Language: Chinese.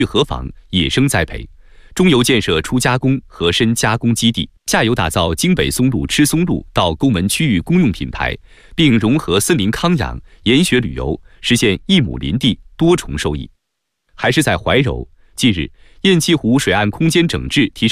河房、野生栽培。中游建设初加工和深加工基地，下游打造京北松露、吃松露到沟门区域公用品牌，并融合森林康养、研学旅游，实现一亩林地多重收益。还是在怀柔，近日，雁栖湖水岸空间整治提升